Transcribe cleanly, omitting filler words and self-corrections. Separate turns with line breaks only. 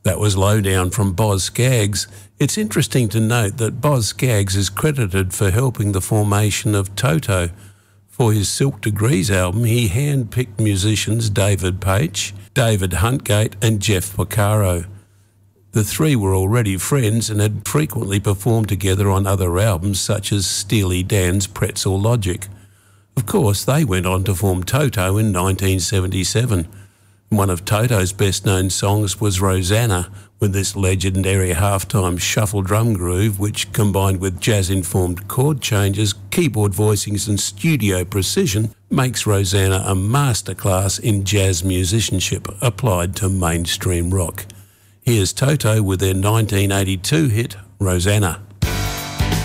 That was Lowdown from Boz Scaggs. It's interesting to note that Boz Scaggs is credited for helping the formation of Toto. For his Silk Degrees album, he hand-picked musicians David Paich, David Huntgate and Jeff Porcaro. The three were already friends and had frequently performed together on other albums such as Steely Dan's Pretzel Logic. Of course, they went on to form Toto in 1977. One of Toto's best-known songs was Rosanna, with this legendary halftime shuffle drum groove which, combined with jazz-informed chord changes, keyboard voicings and studio precision, makes Rosanna a masterclass in jazz musicianship applied to mainstream rock. Here's Toto with their 1982 hit, Rosanna.